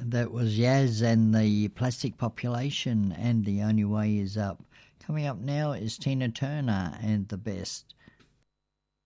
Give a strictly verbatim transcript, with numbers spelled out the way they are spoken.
That was Yaz and the Plastic Population and The Only Way Is Up. Coming up now is Tina Turner and The Best.